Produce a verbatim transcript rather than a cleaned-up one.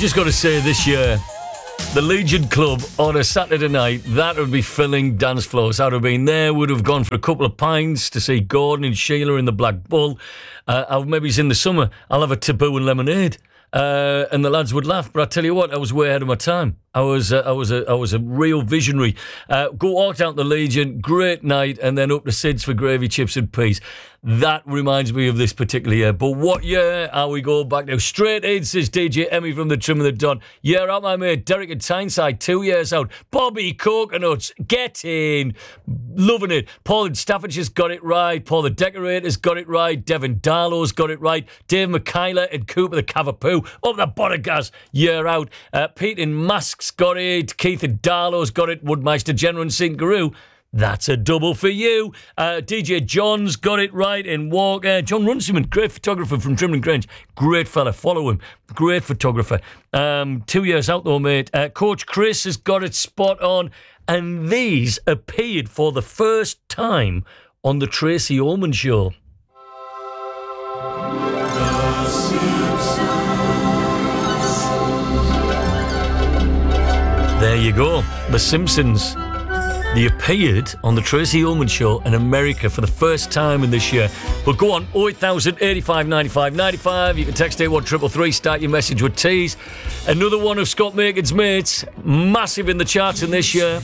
just got to say this year, the Legion Club on a Saturday night, that would be filling dance floors. I would have been there, would have gone for a couple of pints to see Gordon and Sheila in the Black Bull. Uh, I, maybe it's in the summer, I'll have a taboo and lemonade. Uh, and the lads would laugh, but I tell you what, I was way ahead of my time. I was, uh, I was, a, I was a real visionary. Uh, go walked out the Legion, great night, and then up to Sid's for gravy, chips, and peas. That reminds me of this particular year. But what year are we going back now? Straight in, says D J Emmy from the Trim of the Don. Year out, my mate. Derek and Tyneside, two years out. Bobby Coconuts, get in. Loving it. Paul in Staffordshire's got it right. Paul the Decorator's got it right. Devin Darlow's got it right. Dave McKayla and Cooper the Cavapoo. Up the Bodegas, year out. Uh, Pete in Masks got it. Keith and Darlow's got it. Woodmeister General and Saint Garoo. That's a double for you. Uh, D J John's got it right in Walker. John Runciman, great photographer from Trimlin Grange. Great fella, follow him. Great photographer. Um, two years out though, mate. Uh, Coach Chris has got it spot on. And these appeared for the first time on the Tracy Ullman Show. There you go. The Simpsons. They appeared on the Tracy Ullman Show in America for the first time in this year. But go on, oh eight thousand, eighty-five, ninety-five, ninety-five. You can text eight one three three three, start your message with T's. Another one of Scott Makin's mates, massive in the charts in this year.